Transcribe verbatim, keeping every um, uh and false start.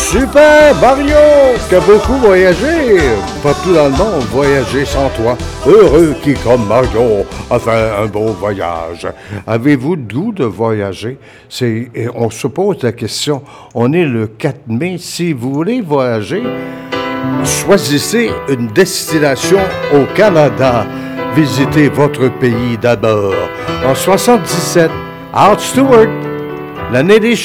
Super Mario, qui a beaucoup voyagé partout dans le monde, voyager sans toi. Heureux qui, comme Mario, a fait un beau voyage. Avez-vous le goût de voyager? C'est, on se pose la question. On est le quatre mai. Si vous voulez voyager, choisissez une destination au Canada. Visitez votre pays d'abord. En soixante-dix-sept, Art Stewart, l'année des